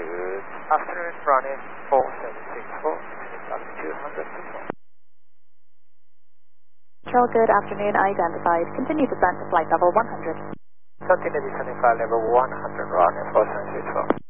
Good afternoon, running 4764, altitude 100 people. Control, good afternoon, identified. Continue descent to flight level 100. Continue descending flight level 100, running 4764.